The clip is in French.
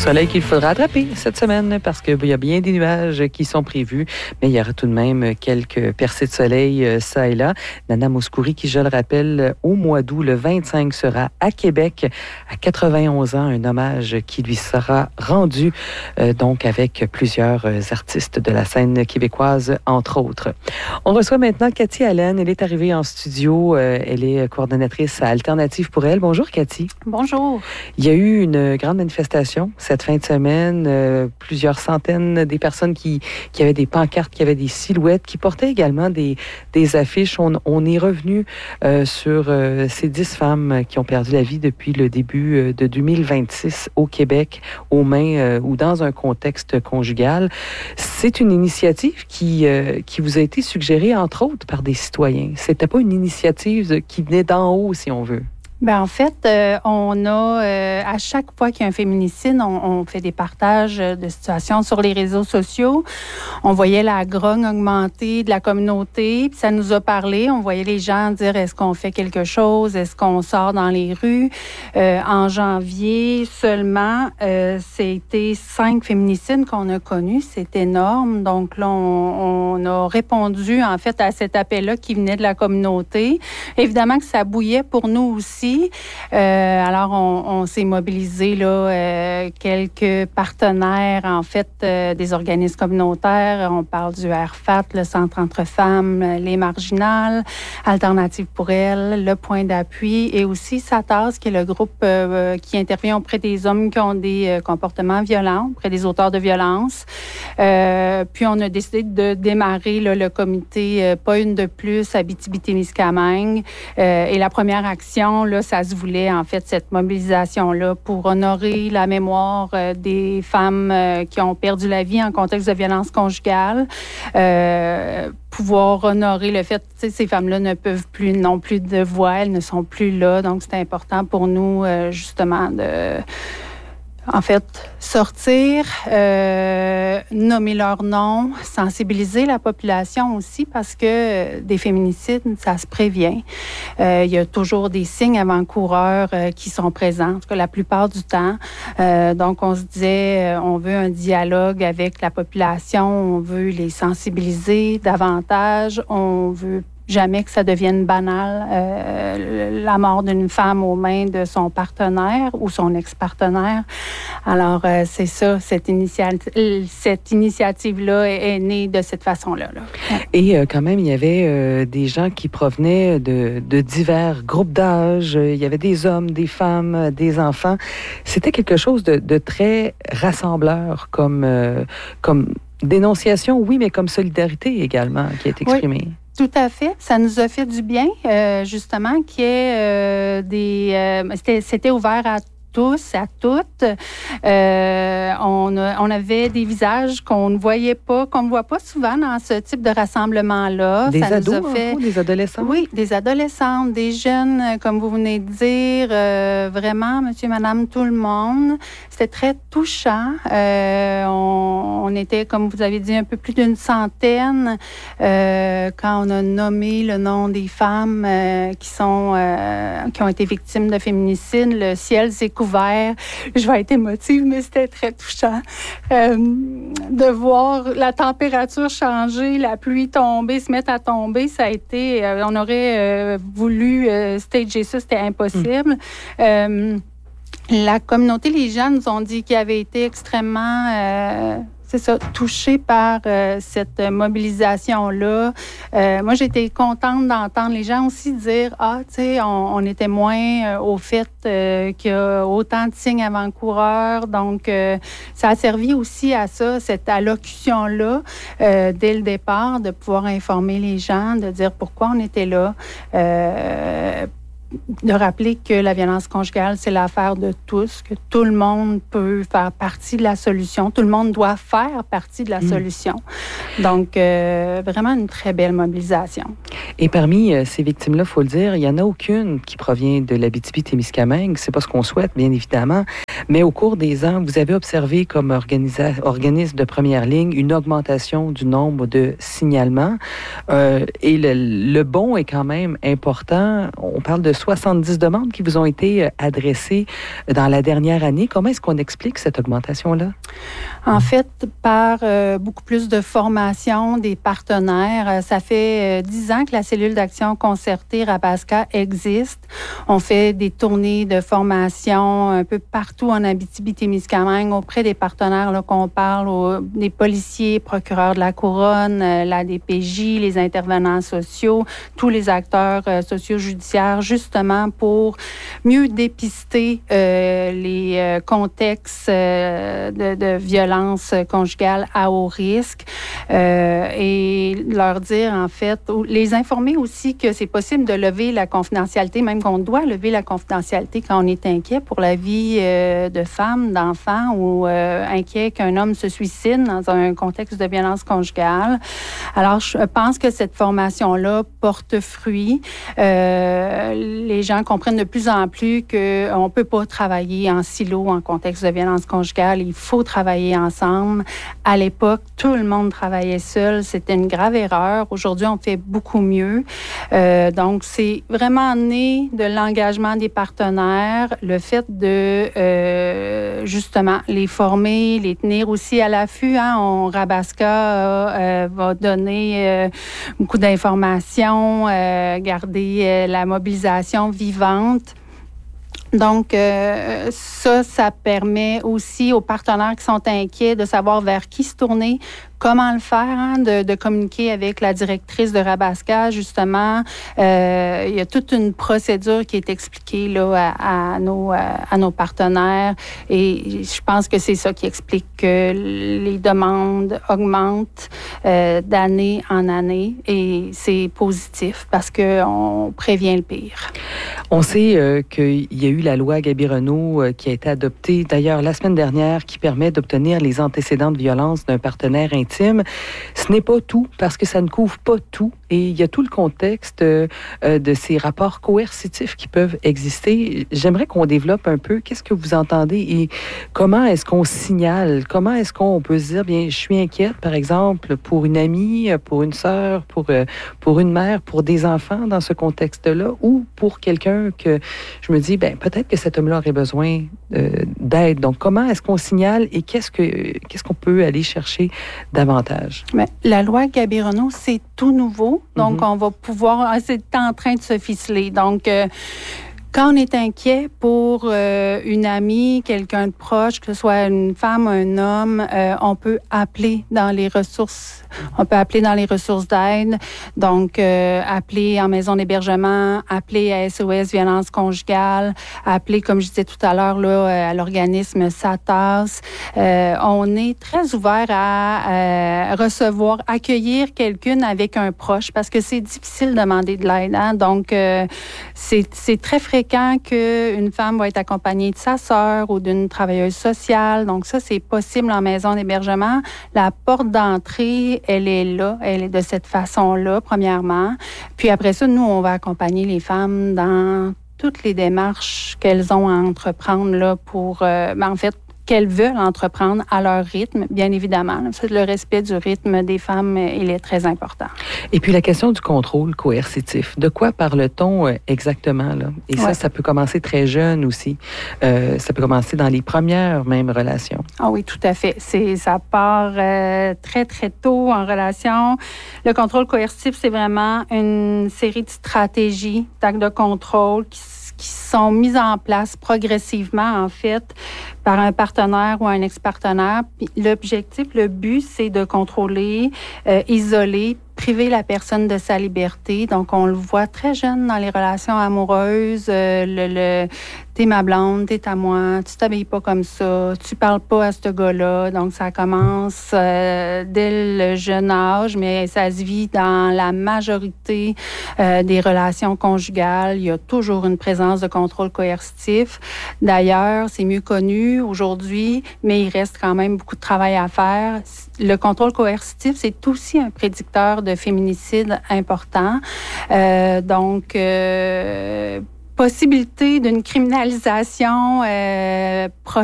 Soleil qu'il faudra attraper cette semaine parce qu'il y a bien des nuages qui sont prévus, mais il y aura tout de même quelques percées de soleil ça et là. Nana Mouskouri, qui, je le rappelle, au mois d'août, le 25, sera à Québec à 91 ans, un hommage qui lui sera rendu donc avec plusieurs artistes de la scène québécoise, entre autres. On reçoit maintenant Cathy Allen. Elle est arrivée en studio. Elle est coordonnatrice à Alternative pour elle. Bonjour, Cathy. Bonjour. Il y a eu une grande manifestation cette fin de semaine. Plusieurs centaines des personnes qui avaient des pancartes, qui avaient des silhouettes, qui portaient également des affiches. On est revenu sur ces 10 femmes qui ont perdu la vie depuis le début de 2026 au Québec, aux mains ou dans un contexte conjugal. C'est une initiative qui vous a été suggérée, entre autres, par des citoyens. C'était pas une initiative qui venait d'en haut, si on veut. Bien, en fait, on a, à chaque fois qu'il y a un féminicide, on fait des partages de situations sur les réseaux sociaux. On voyait la grogne augmenter de la communauté, puis ça nous a parlé. On voyait les gens dire, est-ce qu'on fait quelque chose? Est-ce qu'on sort dans les rues? En janvier seulement, c'était 5 féminicides qu'on a connus. C'est énorme. Donc là, on a répondu, en fait, à cet appel-là qui venait de la communauté. Évidemment que ça bouillait pour nous aussi. Alors, on s'est mobilisé là, quelques partenaires, en fait, des organismes communautaires. On parle du RFAT, le Centre entre femmes, les marginales, Alternative pour elles, le Point d'appui et aussi SATAS, qui est le groupe qui intervient auprès des hommes qui ont des comportements violents, auprès des auteurs de violences. Puis, on a décidé de démarrer là, le comité Pas une de plus, Abitibi-Témiscamingue. Et la première action, là, ça se voulait, en fait, cette mobilisation-là pour honorer la mémoire des femmes qui ont perdu la vie en contexte de violence conjugale. Pouvoir honorer le fait que ces femmes-là n'ont plus de voix, elles ne sont plus là. Donc, c'est important pour nous, justement, de... En fait, sortir, nommer leur nom, sensibiliser la population aussi parce que des féminicides, ça se prévient. Il y a toujours des signes avant-coureurs qui sont présents, en tout cas la plupart du temps. Donc, on se disait, on veut un dialogue avec la population, on veut les sensibiliser davantage, on veut jamais que ça devienne banal, la mort d'une femme aux mains de son partenaire ou son ex-partenaire. Alors, c'est ça, cette initiative-là est née de cette façon-là. Là. Et quand même, il y avait des gens qui provenaient de divers groupes d'âge. Il y avait des hommes, des femmes, des enfants. C'était quelque chose de très rassembleur comme dénonciation, oui, mais comme solidarité également qui est exprimée. Oui. Tout à fait. Ça nous a fait du bien, justement, qu'il y ait c'était ouvert à tous, à toutes. On avait des visages qu'on ne voyait pas, qu'on ne voit pas souvent dans ce type de rassemblement-là. Des ados, des adolescents? Oui, des adolescentes, des jeunes, comme vous venez de dire, vraiment, monsieur, madame, tout le monde. C'était très touchant. On était, comme vous avez dit, un peu plus d'une centaine quand on a nommé le nom des femmes qui ont été victimes de féminicide. Le ciel s'est couvert. Je vais être émotive, mais c'était très touchant. De voir la température changer, la pluie tomber, se mettre à tomber, ça a été... on aurait voulu stager ça, c'était impossible. La communauté, les gens nous ont dit qu'ils avaient été extrêmement... touchés par cette mobilisation-là. Moi, j'étais contente d'entendre les gens aussi dire, on était moins au fait qu'il y a autant de signes avant-coureurs. Donc, ça a servi aussi à ça, cette allocution-là, dès le départ, de pouvoir informer les gens, de dire pourquoi on était là. De rappeler que la violence conjugale, c'est l'affaire de tous, que tout le monde peut faire partie de la solution. Tout le monde doit faire partie de la solution. Donc, vraiment une très belle mobilisation. Et parmi ces victimes-là, il faut le dire, il n'y en a aucune qui provient de l'Abitibi-Témiscamingue. C'est pas ce qu'on souhaite, bien évidemment. Mais au cours des ans, vous avez observé comme organisme de première ligne une augmentation du nombre de signalements. Et le bond est quand même important. On parle de 70 demandes qui vous ont été adressées dans la dernière année. Comment est-ce qu'on explique cette augmentation-là? En fait, par beaucoup plus de formation des partenaires. Ça fait 10 ans que la cellule d'action concertée Rabaska existe. On fait des tournées de formation un peu partout en Abitibi-Témiscamingue auprès des partenaires là, qu'on parle, des policiers, procureurs de la Couronne, la DPJ, les intervenants sociaux, tous les acteurs socio-judiciaires, justement pour mieux dépister les contextes de violence conjugale à haut risque et leur dire, en fait, les informer aussi que c'est possible de lever la confidentialité, même qu'on doit lever la confidentialité quand on est inquiet pour la vie de femmes, d'enfants ou inquiet qu'un homme se suicide dans un contexte de violence conjugale. Alors, je pense que cette formation-là porte fruit. Les gens comprennent de plus en plus qu'on ne peut pas travailler en silo en contexte de violence conjugale. Il faut travailler ensemble. À l'époque, tout le monde travaillait seul. C'était une grave erreur. Aujourd'hui, on fait beaucoup mieux. Donc, c'est vraiment né de l'engagement des partenaires, le fait de, justement, les former, les tenir aussi à l'affût. Rabaska va donner beaucoup d'informations, garder la mobilisation vivante. Donc, ça permet aussi aux partenaires qui sont inquiets de savoir vers qui se tourner, comment le faire, de communiquer avec la directrice de Rabaska, justement. Il y a toute une procédure qui est expliquée là, à nos partenaires et je pense que c'est ça qui explique que les demandes augmentent d'année en année et c'est positif parce qu'on prévient le pire. On sait qu'il y a eu la loi Gabironneau qui a été adoptée d'ailleurs la semaine dernière qui permet d'obtenir les antécédents de violence d'un partenaire intime. Ce n'est pas tout parce que ça ne couvre pas tout et il y a tout le contexte de ces rapports coercitifs qui peuvent exister. J'aimerais qu'on développe un peu qu'est-ce que vous entendez et comment est-ce qu'on signale, comment est-ce qu'on peut se dire, bien, je suis inquiète, par exemple, pour une amie, pour une sœur, pour une mère, pour des enfants dans ce contexte-là ou pour quelqu'un que je me dis, bien, peut-être que cet homme-là aurait besoin d'aide. Donc, comment est-ce qu'on signale et qu'est-ce qu'on peut aller chercher davantage? Bien, la loi Gabironneau, c'est tout nouveau. Donc, on va pouvoir... C'est en train de se ficeler. Donc, quand on est inquiet pour une amie, quelqu'un de proche, que ce soit une femme, un homme, on peut appeler dans les ressources. On peut appeler dans les ressources d'aide. Donc, appeler en maison d'hébergement, appeler à SOS violence conjugale, appeler, comme je disais tout à l'heure, là, à l'organisme SATAS. On est très ouvert à recevoir, accueillir quelqu'un avec un proche parce que c'est difficile de demander de l'aide. Donc, c'est très fréquent qu'une femme va être accompagnée de sa sœur ou d'une travailleuse sociale. Donc ça, c'est possible en maison d'hébergement. La porte d'entrée, elle est là. Elle est de cette façon-là, premièrement. Puis après ça, nous, on va accompagner les femmes dans toutes les démarches qu'elles ont à entreprendre là, pour, en fait, qu'elles veulent entreprendre à leur rythme, bien évidemment. Le respect du rythme des femmes, il est très important. Et puis la question du contrôle coercitif. De quoi parle-t-on exactement, là? Et ça peut commencer très jeune aussi. Ça peut commencer dans les premières mêmes relations. Ah oui, tout à fait. Ça part très, très tôt en relation. Le contrôle coercitif, c'est vraiment une série de stratégies, d'actes de contrôle qui sont mises en place progressivement, en fait, par un partenaire ou un ex-partenaire. Puis l'objectif, le but, c'est de contrôler, isoler, priver la personne de sa liberté. Donc, on le voit très jeune dans les relations amoureuses. T'es ma blonde, t'es à moi, tu t'habilles pas comme ça, tu parles pas à ce gars-là. Donc, ça commence dès le jeune âge, mais ça se vit dans la majorité des relations conjugales. Il y a toujours une présence de contrôle coercitif. D'ailleurs, c'est mieux connu aujourd'hui, mais il reste quand même beaucoup de travail à faire. Le contrôle coercitif, c'est aussi un prédicteur de féminicide important. Donc, possibilité d'une criminalisation